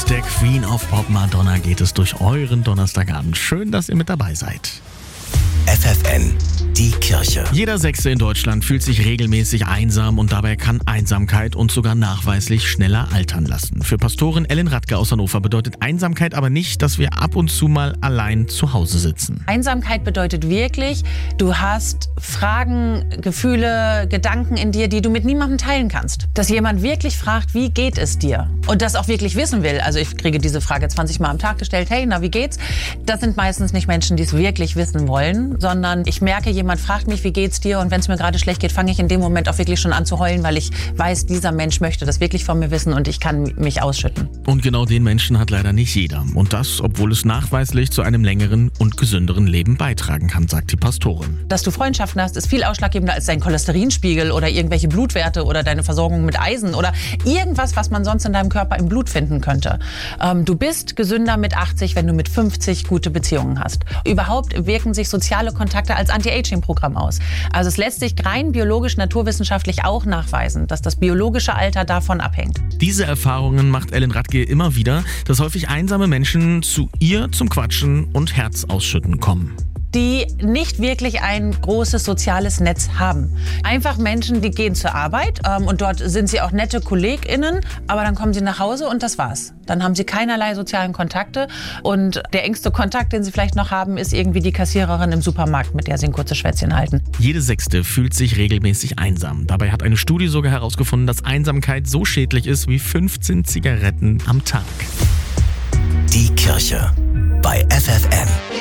Mit der Queen of Pop Madonna geht es durch euren Donnerstagabend. Schön, dass ihr mit dabei seid. FFN, die Kirche. Jeder Sechste in Deutschland fühlt sich regelmäßig einsam und dabei kann Einsamkeit uns sogar nachweislich schneller altern lassen. Für Pastorin Ellen Radke aus Hannover bedeutet Einsamkeit aber nicht, dass wir ab und zu mal allein zu Hause sitzen. Einsamkeit bedeutet wirklich, du hast Fragen, Gefühle, Gedanken in dir, die du mit niemandem teilen kannst. Dass jemand wirklich fragt, wie geht es dir? Und das auch wirklich wissen will. Also ich kriege diese Frage 20 Mal am Tag gestellt, hey, na, wie geht's? Das sind meistens nicht Menschen, die es wirklich wissen wollen, sondern ich merke, jemand fragt mich, wie geht's dir? Und wenn es mir gerade schlecht geht, fange ich in dem Moment auch wirklich schon an zu heulen, weil ich weiß, dieser Mensch möchte das wirklich von mir wissen und ich kann mich ausschütten. Und genau den Menschen hat leider nicht jeder. Und das, obwohl es nachweislich zu einem längeren und gesünderen Leben beitragen kann, sagt die Pastorin. Dass du Freundschaften hast, ist viel ausschlaggebender als dein Cholesterinspiegel oder irgendwelche Blutwerte oder deine Versorgung mit Eisen oder irgendwas, was man sonst in deinem Körper im Blut finden könnte. Du bist gesünder mit 80, wenn du mit 50 gute Beziehungen hast. Überhaupt wirken sich soziale Kontakte als Anti-Aging-Programm aus. Also es lässt sich rein biologisch, naturwissenschaftlich auch nachweisen, dass das biologische Alter davon abhängt. Diese Erfahrungen macht Ellen Radke immer wieder, dass häufig einsame Menschen zu ihr zum Quatschen und Herz ausschütten kommen. Die nicht wirklich ein großes soziales Netz haben. Einfach Menschen, die gehen zur Arbeit und dort sind sie auch nette KollegInnen, aber dann kommen sie nach Hause und das war's. Dann haben sie keinerlei sozialen Kontakte und der engste Kontakt, den sie vielleicht noch haben, ist irgendwie die Kassiererin im Supermarkt, mit der sie ein kurzes Schwätzchen halten. Jede Sechste fühlt sich regelmäßig einsam. Dabei hat eine Studie sogar herausgefunden, dass Einsamkeit so schädlich ist wie 15 Zigaretten am Tag. Die Kirche bei FFN.